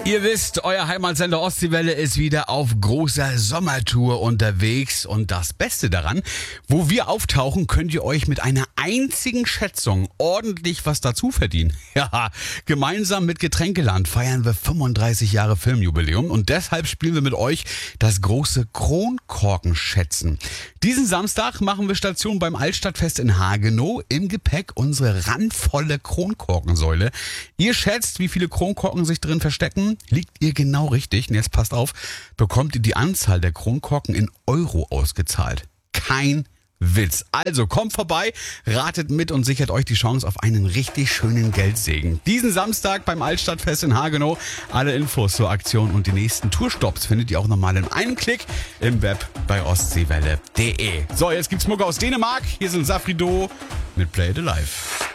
Ihr wisst, euer Heimatsender Ostseewelle ist wieder auf großer Sommertour unterwegs. Und das Beste daran, wo wir auftauchen, könnt ihr euch mit einer einzigen Schätzung ordentlich was dazu verdienen. Ja, gemeinsam mit Getränkeland feiern wir 35 Jahre Filmjubiläum. Und deshalb spielen wir mit euch das große Kronkorkenschätzen. Diesen Samstag machen wir Station beim Altstadtfest in Hagenow. Im Gepäck unsere randvolle Kronkorkensäule. Ihr schätzt, wie viele Kronkorken sich drin verstecken? Liegt ihr genau richtig, und jetzt passt auf, bekommt ihr die Anzahl der Kronkorken in Euro ausgezahlt. Kein Witz. Also kommt vorbei, ratet mit und sichert euch die Chance auf einen richtig schönen Geldsegen. Diesen Samstag beim Altstadtfest in Hagenow. Alle Infos zur Aktion und die nächsten Tourstopps findet ihr auch nochmal in einem Klick im Web bei ostseewelle.de. So, jetzt gibt's Mucke aus Dänemark. Hier sind Safrido mit Play It Alive.